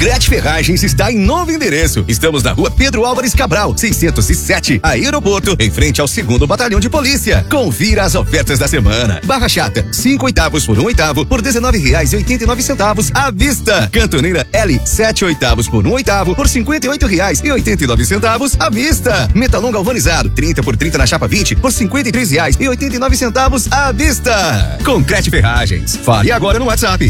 Concrete Ferragens está em novo endereço. Estamos na rua Pedro Álvares Cabral, 607, Aeroporto, em frente ao 2º Batalhão de Polícia. Confira as ofertas da semana. Barra chata, 5 oitavos por 1 oitavo, por R$19,89 à vista. Cantoneira L, 7 oitavos por 1 oitavo, por R$58,89 à vista. Metalon galvanizado, 30 por 30 na chapa 20, por R$53,89 à vista. Concrete Ferragens. Fale agora no WhatsApp,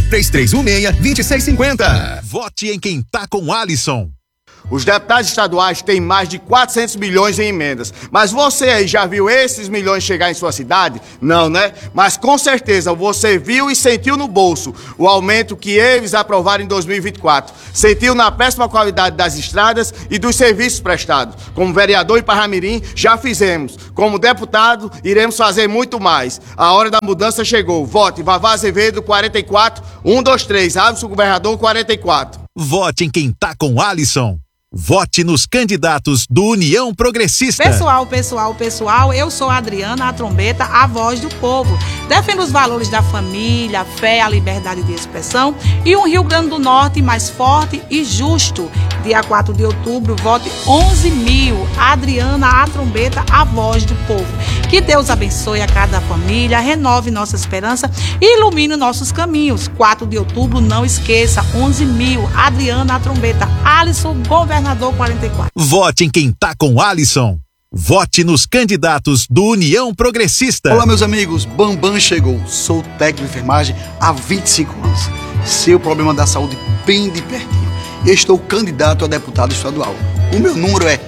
3316-2650. Vote em quem tá com Alisson. Os deputados estaduais têm mais de 400 milhões em emendas. Mas você aí já viu esses milhões chegar em sua cidade? Não, né? Mas com certeza você viu e sentiu no bolso o aumento que eles aprovaram em 2024. Sentiu na péssima qualidade das estradas e dos serviços prestados. Como vereador em Parramirim, já fizemos. Como deputado, iremos fazer muito mais. A hora da mudança chegou. Vote Vavá Azevedo 44 123, Alisson Governador 44. Vote em quem tá com Alisson. Vote nos candidatos do União Progressista. Pessoal, eu sou a Adriana, a trombeta, a voz do povo. Defendo os valores da família, a fé, a liberdade de expressão e um Rio Grande do Norte mais forte e justo. Dia 4 de outubro, vote 11.000. Adriana, a trombeta, a voz do povo. Que Deus abençoe a cada família, renove nossa esperança e ilumine nossos caminhos. 4 de outubro, não esqueça, 11.000. Adriana, a trombeta, Alisson, governador 44. Vote em quem tá com Alisson. Vote nos candidatos do União Progressista. Olá, meus amigos. Bambam chegou. Sou técnico de enfermagem há 25 anos. Sei o problema da saúde bem de pertinho. E estou candidato a deputado estadual. O meu número é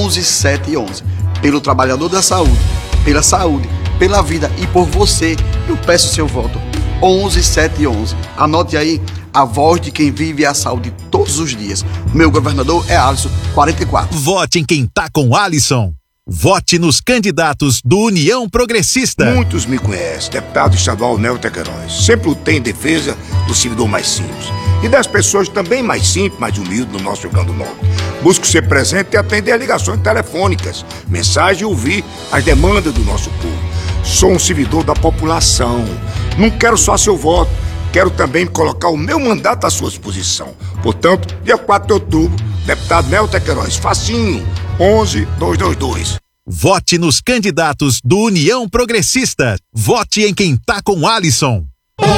11711. Pelo trabalhador da saúde, pela saúde, pela vida e por você, eu peço seu voto. 11711. Anote aí. A voz de quem vive a saúde todos os dias. Meu governador é Alisson, 44. Vote em quem tá com Alisson. Vote nos candidatos do União Progressista. Muitos me conhecem, deputado estadual Nelton Queiroz. Sempre lutei em defesa do servidor mais simples e das pessoas também mais simples, mais humildes no nosso Rio Grande do Norte. Busco ser presente e atender as ligações telefônicas, mensagens e ouvir as demandas do nosso povo. Sou um servidor da população. Não quero só seu voto. Quero também colocar o meu mandato à sua disposição. Portanto, dia 4 de outubro, deputado Nelton Queiroz, facinho, 11222. Vote nos candidatos do União Progressista. Vote em quem tá com Alisson.